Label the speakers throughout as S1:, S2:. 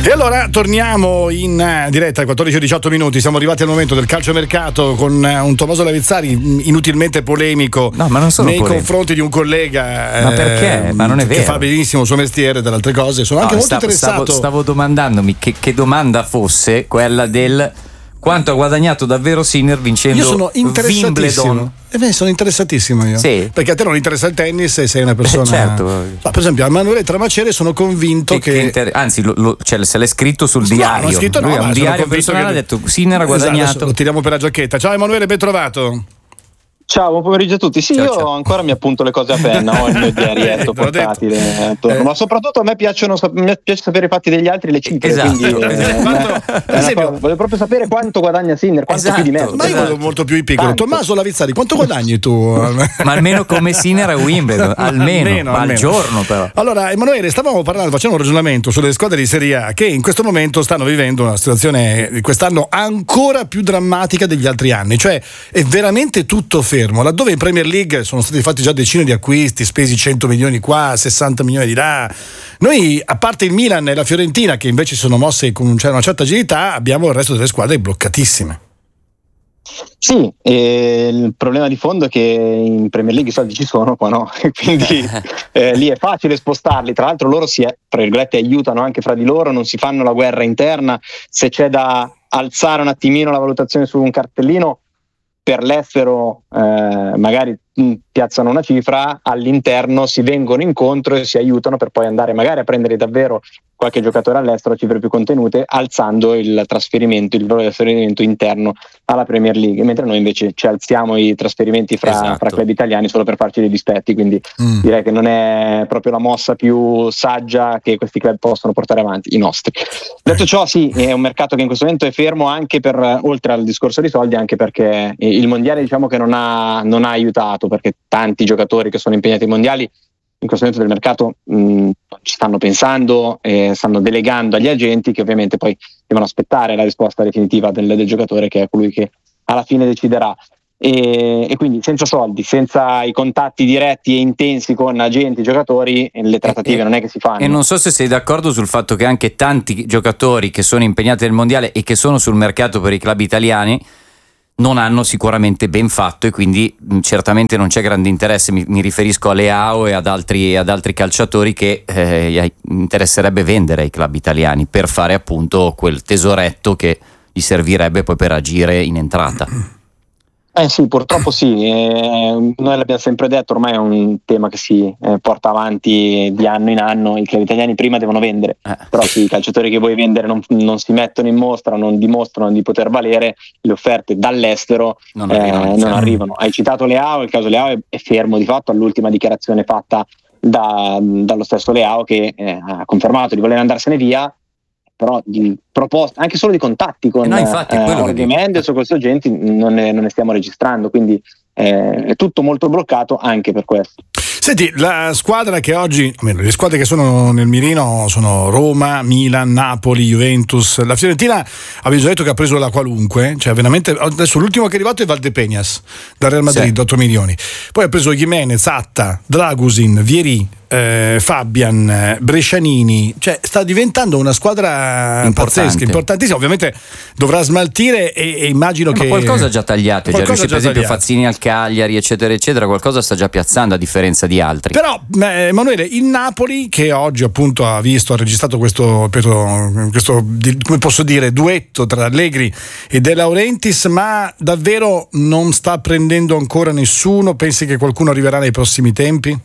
S1: E allora torniamo in diretta alle 14:18 minuti. Siamo arrivati al momento del calciomercato con un Tommaso Lavizzari inutilmente polemico,
S2: no, ma non sono
S1: nei
S2: polemico.
S1: confronti di un collega.
S2: Ma perché? Ma non è vero.
S1: Che fa benissimo il suo mestiere, tra le altre cose. Sono anche molto interessato.
S2: Stavo domandandomi che domanda fosse quella del quanto ha guadagnato davvero Sinner vincendo
S1: Io sono interessatissimo.
S2: Wimbledon.
S1: Sono interessatissimo io.
S2: Sì.
S1: Perché a te non interessa il tennis e sei una persona.
S2: Certo.
S1: Ma per esempio a Emanuele Tramacere sono convinto che
S2: anzi cioè, se l'è scritto sul diario.
S1: No, scritto no,
S2: lui è un diario personale, ha detto Sinner ha guadagnato.
S1: Esatto, lo tiriamo per la giacchetta. Ciao Emanuele, ben trovato.
S3: Ciao, buon pomeriggio a tutti. Sì,
S2: ciao,
S3: io
S2: ciao.
S3: ancora mi appunto le cose a penna, ho il mio diarietto portatile attorno, ma soprattutto a me piace sapere i fatti degli altri, le cifre.
S2: Esatto.
S3: Quindi voglio proprio sapere quanto guadagna Sinner, quanto più di me.
S1: Ma io voglio molto più i piccoli. Tommaso Lavizzari, quanto guadagni tu?
S2: Ma almeno come Sinner a Wimbledon, almeno. Al giorno però.
S1: Allora Emanuele, stavamo parlando, facendo un ragionamento sulle squadre di Serie A che in questo momento stanno vivendo una situazione di quest'anno ancora più drammatica degli altri anni, cioè è veramente tutto fermo, laddove in Premier League sono stati fatti già decine di acquisti, spesi 100 milioni qua, 60 milioni di là. Noi, a parte il Milan e la Fiorentina che invece sono mosse con una certa agilità, abbiamo il resto delle squadre bloccatissime.
S3: Sì, il problema di fondo è che in Premier League i soldi ci sono, qua no, quindi lì è facile spostarli. Tra l'altro loro tra virgolette aiutano anche fra di loro, non si fanno la guerra interna. Se c'è da alzare un attimino la valutazione su un cartellino, per l'estero magari piazzano una cifra, all'interno si vengono incontro e si aiutano per poi andare magari a prendere davvero qualche giocatore all'estero a cifre più contenute, alzando il valore del trasferimento interno alla Premier League, mentre noi invece ci alziamo i trasferimenti fra club italiani solo per farci dei dispetti, quindi direi che non è proprio la mossa più saggia che questi club possono portare avanti, i nostri. Detto ciò, sì, è un mercato che in questo momento è fermo anche oltre al discorso dei soldi, anche perché il mondiale diciamo che non ha aiutato, perché tanti giocatori che sono impegnati ai mondiali in questo momento del mercato ci stanno pensando, stanno delegando agli agenti che ovviamente poi devono aspettare la risposta definitiva del giocatore, che è colui che alla fine deciderà. E quindi senza soldi, senza i contatti diretti e intensi con agenti e giocatori, le trattative non è che si fanno.
S2: E non so se sei d'accordo sul fatto che anche tanti giocatori che sono impegnati nel mondiale e che sono sul mercato per i club italiani non hanno sicuramente ben fatto, e quindi certamente non c'è grande interesse. Mi riferisco a Leao e ad altri calciatori che interesserebbe vendere ai club italiani per fare appunto quel tesoretto che gli servirebbe poi per agire in entrata.
S3: Sì, purtroppo sì, noi l'abbiamo sempre detto, ormai è un tema che si porta avanti di anno in anno. I club italiani prima devono vendere, però sì, i calciatori che vuoi vendere non si mettono in mostra, non dimostrano di poter valere, le offerte dall'estero non arrivano. Hai citato Leao, il caso Leao è fermo di fatto all'ultima dichiarazione fatta dallo stesso Leao, che ha confermato di voler andarsene via, però di proposte, anche solo di contatti con Jorge Mendes o questi agenti non ne stiamo registrando, quindi è tutto molto bloccato anche per questo.
S1: Senti, la squadra che oggi, almeno le squadre che sono nel mirino sono Roma, Milan, Napoli, Juventus. La Fiorentina avevi già detto che ha preso la qualunque, cioè veramente adesso l'ultimo che è arrivato è Valdepeñas dal Real Madrid, 8 milioni. Poi ha preso Jimenez, Atta, Dragusin, Vieri, Fabian, Brescianini, cioè sta diventando una squadra pazzesca, importantissima. Ovviamente dovrà smaltire e immagino che
S2: qualcosa ha già tagliato, già riuscito, per esempio Fazzini al Cagliari eccetera eccetera, qualcosa sta già piazzando a differenza di altri.
S1: Però Emanuele, il Napoli che oggi appunto ha registrato questo come posso dire duetto tra Allegri e De Laurentiis, ma davvero non sta prendendo ancora nessuno? Pensi che qualcuno arriverà nei prossimi tempi?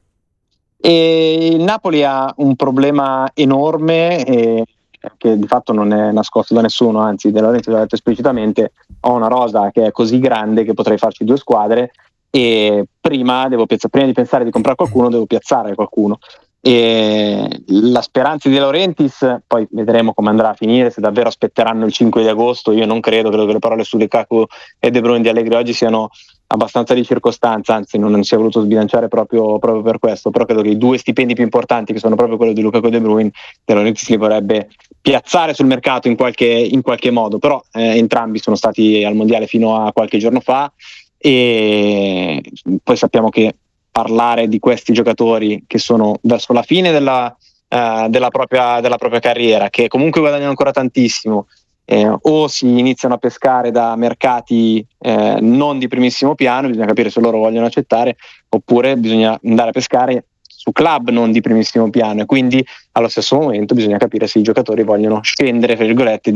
S3: E il Napoli ha un problema enorme che di fatto non è nascosto da nessuno, anzi De Laurentiis l'ha detto esplicitamente: ho una rosa che è così grande che potrei farci 2 squadre e prima di pensare di comprare qualcuno devo piazzare qualcuno. E la speranza di De Laurentiis, poi vedremo come andrà a finire, se davvero aspetteranno il 5 di agosto. Io non credo che le parole su Lukaku e De Bruyne di Allegri oggi siano abbastanza di circostanza, anzi non si è voluto sbilanciare proprio per questo, però credo che i 2 stipendi più importanti, che sono proprio quello di Lukaku e De Bruyne, De Laurentiis li vorrebbe piazzare sul mercato in qualche modo, però entrambi sono stati al mondiale fino a qualche giorno fa, e poi sappiamo che parlare di questi giocatori che sono verso la fine della propria carriera, che comunque guadagnano ancora tantissimo, o si iniziano a pescare da mercati non di primissimo piano, bisogna capire se loro vogliono accettare, oppure bisogna andare a pescare su club non di primissimo piano, e quindi allo stesso momento bisogna capire se i giocatori vogliono scendere, tra virgolette,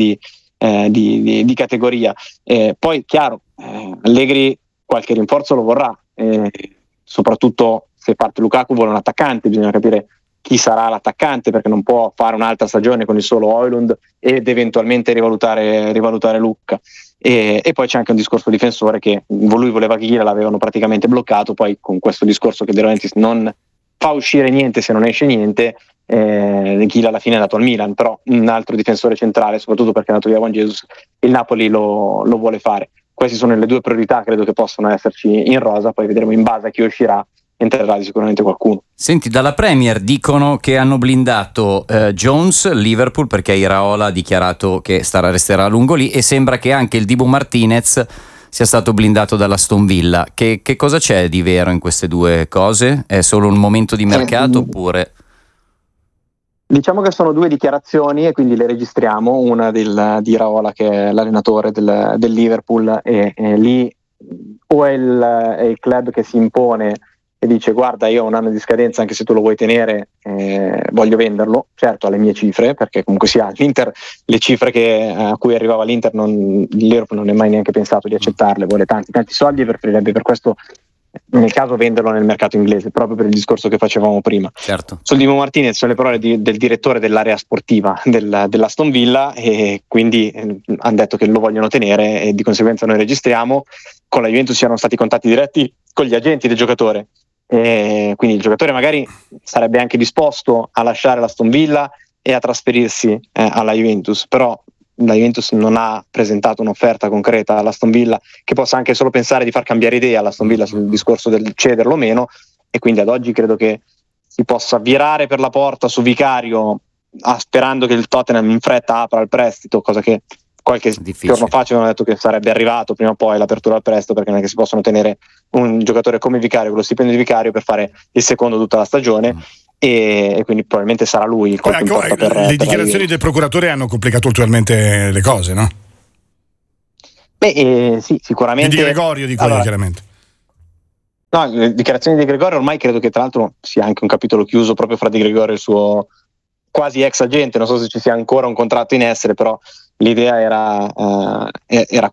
S3: di categoria. Poi chiaro, Allegri qualche rinforzo lo vorrà, soprattutto se parte Lukaku vuole un attaccante, bisogna capire chi sarà l'attaccante, perché non può fare un'altra stagione con il solo Højlund ed eventualmente rivalutare Lucca. E poi c'è anche un discorso difensore, che lui voleva Ghila, l'avevano praticamente bloccato, poi con questo discorso che De Laurentiis non fa uscire niente se non esce niente, Ghila alla fine è andato al Milan, però un altro difensore centrale, soprattutto perché è andato via Juan Jesus, il Napoli lo vuole fare. Queste sono le due priorità, credo che possono esserci in rosa, poi vedremo in base a chi uscirà, entrerà sicuramente qualcuno.
S2: Senti, dalla Premier dicono che hanno blindato Jones, Liverpool, perché Iraola ha dichiarato che resterà a lungo lì, e sembra che anche il Dibu Martinez sia stato blindato dall'Aston Villa. Che cosa c'è di vero in queste due cose? È solo un momento di mercato oppure...
S3: Diciamo che sono due dichiarazioni e quindi le registriamo, una di Iraola, che è l'allenatore del Liverpool, e lì o è il club che si impone e dice: guarda, io ho un anno di scadenza, anche se tu lo vuoi tenere, voglio venderlo, certo alle mie cifre, perché comunque sia l'Inter, le cifre a cui arrivava l'Inter, il Liverpool non è mai neanche pensato di accettarle, vuole tanti soldi e preferirebbe per questo, nel caso, venderlo nel mercato inglese, proprio per il discorso che facevamo prima.
S2: Certo.
S3: Sul Dibu Martinez sono le parole del direttore dell'area sportiva dell'Aston Villa, e quindi hanno detto che lo vogliono tenere, e di conseguenza noi registriamo. Con la Juventus erano stati contatti diretti con gli agenti del giocatore, quindi il giocatore magari sarebbe anche disposto a lasciare l'Aston Villa e a trasferirsi alla Juventus, però la Juventus non ha presentato un'offerta concreta all'Aston Villa che possa anche solo pensare di far cambiare idea all'Aston Villa sul discorso del cederlo o meno, e quindi ad oggi credo che si possa virare per la porta su Vicario, sperando che il Tottenham in fretta apra il prestito, cosa che qualche giorno fa ci avevano detto che sarebbe arrivato prima o poi l'apertura al prestito, perché non è che si possono tenere un giocatore come Vicario con lo stipendio di Vicario per fare il secondo tutta la stagione. E quindi probabilmente sarà lui il colpo in porta per
S1: le dichiarazioni del procuratore hanno complicato ulteriormente le cose, no?
S3: Sì, sicuramente.
S1: Di Gregorio, chiaramente.
S3: No, le dichiarazioni di Gregorio ormai credo che tra l'altro sia anche un capitolo chiuso proprio fra Di Gregorio e il suo quasi ex agente, non so se ci sia ancora un contratto in essere, però l'idea era